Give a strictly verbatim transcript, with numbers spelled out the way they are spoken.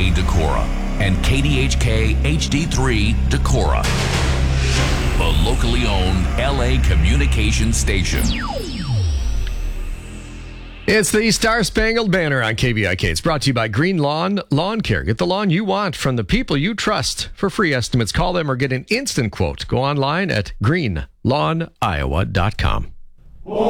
A Decorah and K D H K H D three Decorah, the locally owned L A communication station. It's the Star Spangled Banner on K B I K. It's brought to you by Green Lawn Lawn Care. Get the lawn you want from the people you trust. For free estimates, call them or get an instant quote. Go online at green lawn iowa dot com.